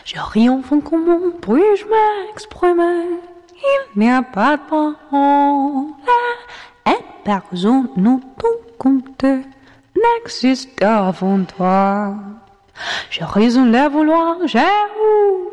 Je ris enfin comment puis-je m'exprimer? Il n'y a pas de parole et personne n'a tout compté n'existe avant toi. Je raisonne les vouloir, j'ai